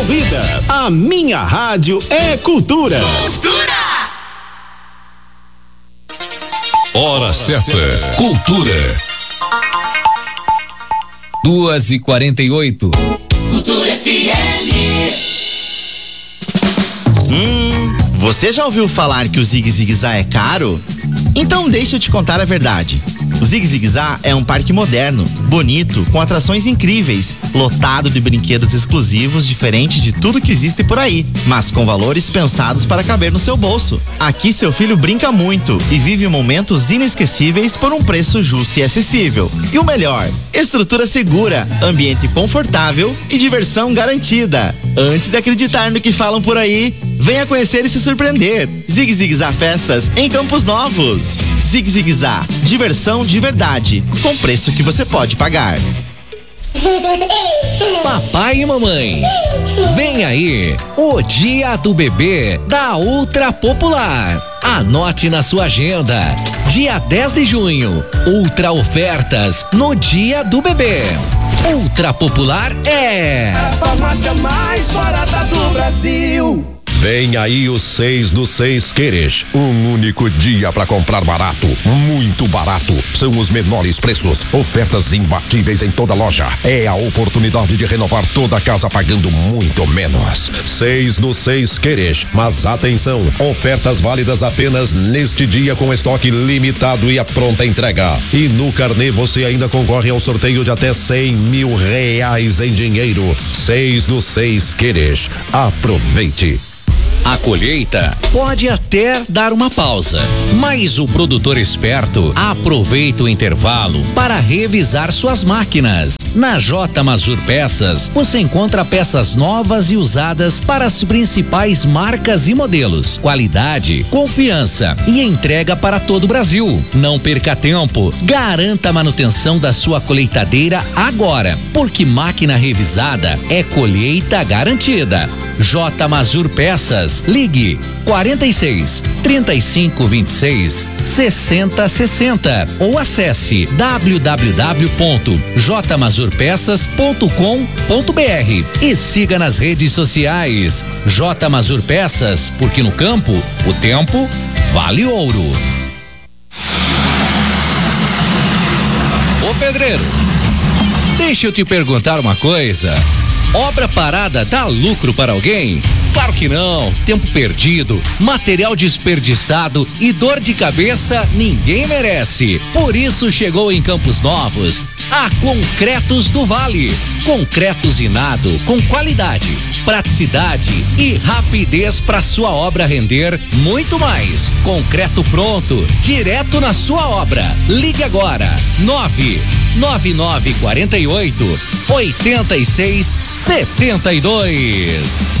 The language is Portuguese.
ouvida. A minha rádio é cultura. Hora certa. Cultura. 2h48. Cultura FM. Você já ouviu falar que o Zig Zig Zá é caro? Então deixa eu te contar a verdade. O Zig Zig Zá é um parque moderno, bonito, com atrações incríveis, lotado de brinquedos exclusivos, diferente de tudo que existe por aí, mas com valores pensados para caber no seu bolso. Aqui seu filho brinca muito e vive momentos inesquecíveis por um preço justo e acessível. E o melhor, estrutura segura, ambiente confortável e diversão garantida. Antes de acreditar no que falam por aí, venha conhecer e se surpreender. Zig Zig Zá Festas em Campos Novos. Zig Zig Zá, diversão de verdade, com preço que você pode pagar. Papai e mamãe, vem aí o Dia do Bebê da Ultra Popular. Anote na sua agenda, dia 10 de junho, Ultra Ofertas no Dia do Bebê. Ultra Popular é a farmácia mais barata do Brasil. Vem aí o 6 do 6 Queres, um único dia para comprar barato, muito barato. São os menores preços, ofertas imbatíveis em toda loja. É a oportunidade de renovar toda a casa pagando muito menos. 6 do 6 Queres, mas atenção, ofertas válidas apenas neste dia com estoque limitado e a pronta entrega. E no carnê você ainda concorre ao sorteio de até R$100 mil em dinheiro. 6 do 6 Queres, aproveite. A colheita pode até dar uma pausa, mas o produtor esperto aproveita o intervalo para revisar suas máquinas. Na J Mazur Peças, você encontra peças novas e usadas para as principais marcas e modelos. Qualidade, confiança e entrega para todo o Brasil. Não perca tempo, garanta a manutenção da sua colheitadeira agora, porque máquina revisada é colheita garantida. J Mazur Peças, ligue 46 35 26 60 60 ou acesse www.jmazurpeças.com.br e siga nas redes sociais. J Mazur Peças, porque no campo o tempo vale ouro. Ô pedreiro, deixa eu te perguntar uma coisa. Obra parada dá lucro para alguém? Claro que não. Tempo perdido, material desperdiçado e dor de cabeça ninguém merece. Por isso chegou em Campos Novos a Concretos do Vale. Concreto usinado com qualidade, praticidade e rapidez para sua obra render muito mais. Concreto pronto, direto na sua obra. Ligue agora, 99948 8672.